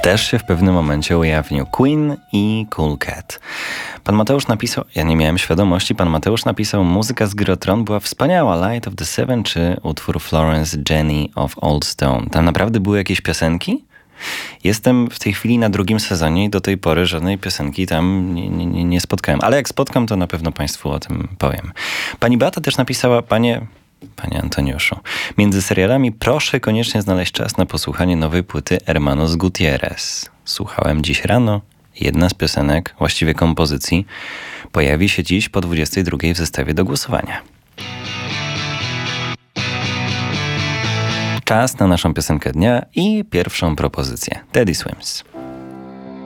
też się w pewnym momencie ujawnił. Queen i Cool Cat. Pan Mateusz napisał, ja nie miałem świadomości, pan Mateusz napisał: muzyka z Gry o Tron była wspaniała, Light of the Seven czy utwór Florence Jenny of Old Stone. Tam naprawdę były jakieś piosenki? Jestem w tej chwili na 2. sezonie i do tej pory żadnej piosenki tam nie spotkałem. Ale jak spotkam, to na pewno Państwu o tym powiem. Pani Beata też napisała: Panie Antoniuszu, między serialami proszę koniecznie znaleźć czas na posłuchanie nowej płyty Hermanos Gutierrez. Słuchałem dziś rano. Jedna z piosenek, właściwie kompozycji, pojawi się dziś po 22 w zestawie do głosowania. Czas na naszą piosenkę dnia i pierwszą propozycję. Teddy Swims.